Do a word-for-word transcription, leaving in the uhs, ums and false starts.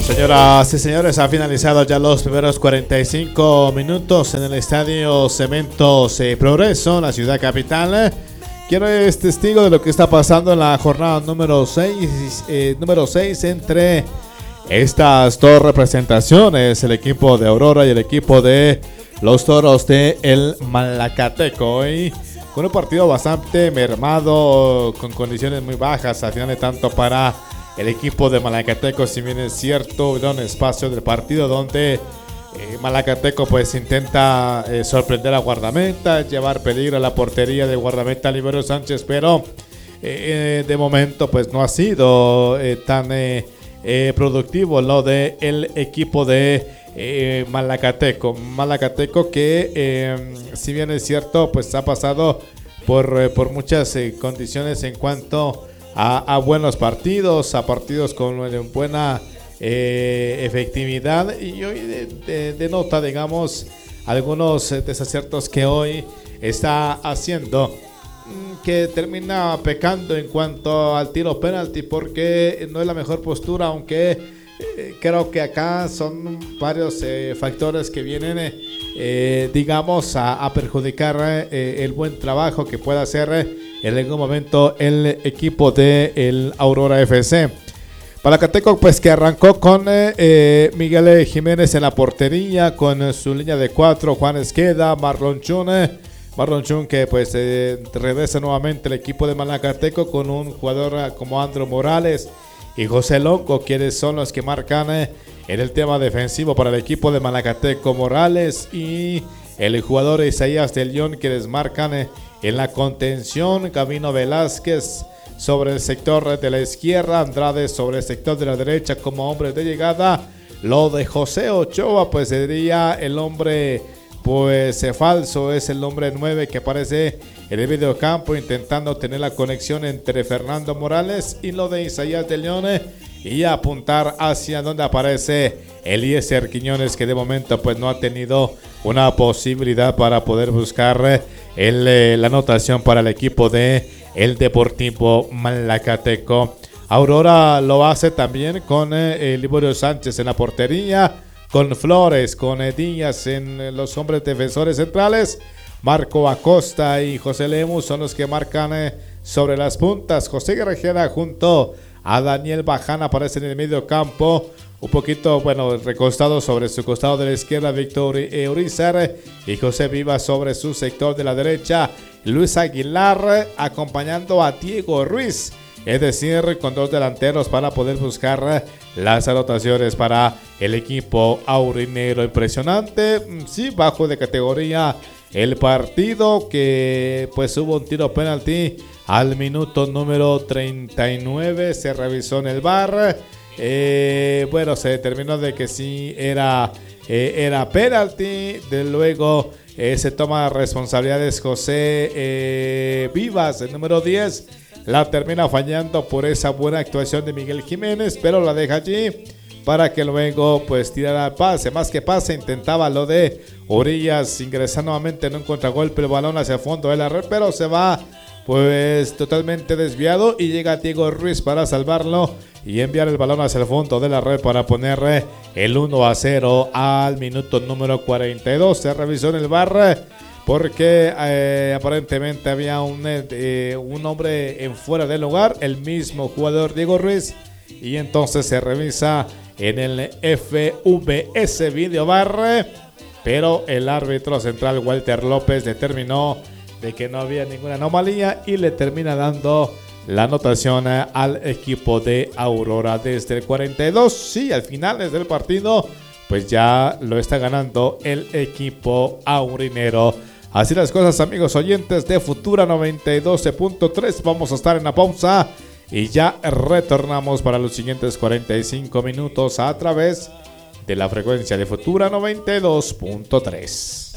Señoras y señores, ha finalizado ya los primeros cuarenta y cinco minutos en el estadio Cementos eh, Progreso, en la ciudad capital. Quien es testigo de lo que está pasando en la jornada número seis, eh, número seis entre estas dos representaciones, el equipo de Aurora y el equipo de los Toros de el Malacateco. Hoy con un partido bastante mermado, con condiciones muy bajas, al final de tanto para el equipo de Malacateco. Si bien es cierto, hubo un espacio del partido donde eh, Malacateco pues intenta eh, sorprender a Guardameta, llevar peligro a la portería de Guardameta Liberio Sánchez, pero eh, de momento pues no ha sido eh, tan eh, eh, productivo lo de el equipo de eh, Malacateco. Malacateco que eh, si bien es cierto pues ha pasado por, eh, por muchas eh, condiciones en cuanto A, a buenos partidos, a partidos con buena eh, efectividad, y hoy de, de, denota, digamos, algunos desaciertos que hoy está haciendo, que termina pecando en cuanto al tiro penalti, porque no es la mejor postura, aunque eh, creo que acá son varios eh, factores que vienen, eh, eh, digamos, a, a perjudicar eh, el buen trabajo que pueda hacer eh, en algún momento el equipo de el Aurora F C. Malacateco pues que arrancó con eh, eh, Miguel Jiménez en la portería, con eh, su línea de cuatro, Juan Esqueda, Marlon Chun, eh, Marlon Chun que pues eh, regresa nuevamente el equipo de Malacateco con un jugador como Andro Morales y José Longo, quienes son los que marcan eh, en el tema defensivo para el equipo de Malacateco. Morales y el jugador Isaías del León, quienes marcan eh, en la contención. Gabino Velázquez sobre el sector de la izquierda, Andrade sobre el sector de la derecha como hombre de llegada. Lo de José Ochoa pues sería el hombre pues eh, falso, es el hombre nueve que aparece en el videocampo intentando tener la conexión entre Fernando Morales y lo de Isaías de León y apuntar hacia donde aparece Eliezer Quiñones, que de momento pues no ha tenido una posibilidad para poder buscar el, eh, la anotación para el equipo de el Deportivo Malacateco. Aurora lo hace también con eh, Liberio Sánchez en la portería, con Flores, con eh, Díaz en eh, los hombres defensores centrales. Marco Acosta y José Lemus son los que marcan eh, sobre las puntas. José Grajera junto a Daniel Baján aparecen en el medio campo, un poquito, bueno, recostado sobre su costado de la izquierda Víctor Eurizar y José Vivas sobre su sector de la derecha. Luis Aguilar acompañando a Diego Ruiz, es decir, con dos delanteros para poder buscar las anotaciones para el equipo aurinero. Impresionante, sí, bajo de categoría el partido, que pues hubo un tiro penalti al minuto número treinta y nueve, se revisó en el V A R. Eh, bueno, se determinó de que sí era, eh, era penalti. De luego eh, se toma responsabilidades José eh, Vivas, el número diez. La termina fallando por esa buena actuación de Miguel Jiménez, pero la deja allí para que luego pues tirara el pase. Más que pase, intentaba lo de Orillas ingresar nuevamente en un contragolpe, el balón hacia el fondo de la red, pero se va pues totalmente desviado y llega Diego Ruiz para salvarlo y enviar el balón hacia el fondo de la red para poner el uno a cero al minuto número cuarenta y dos. Se revisó en el V A R porque eh, aparentemente había un, eh, un hombre en fuera del lugar, el mismo jugador Diego Ruiz, y entonces se revisa en el F V S Video V A R, pero el árbitro central Walter López determinó de que no había ninguna anomalía y le termina dando la anotación al equipo de Aurora. Desde el cuarenta y dos, sí, al final desde el partido pues ya lo está ganando el equipo aurinero. Así las cosas, amigos oyentes de Futura noventa y dos punto tres. Vamos a estar en la pausa y ya retornamos para los siguientes cuarenta y cinco minutos a través de la frecuencia de Futura noventa y dos punto tres.